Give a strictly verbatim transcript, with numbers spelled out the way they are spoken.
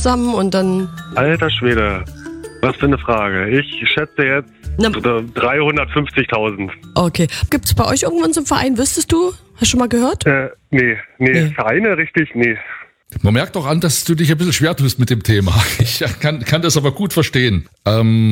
zusammen und dann... Alter Schwede, was für eine Frage. Ich schätze jetzt Na, dreihundertfünfzigtausend. Okay. Gibt's bei euch irgendwann so einen Verein, wüsstest du? Hast du schon mal gehört? Äh, nee, nee, Nee. Vereine richtig, nee. Man merkt doch an, dass du dich ein bisschen schwer tust mit dem Thema. Ich kann, kann das aber gut verstehen. Ähm,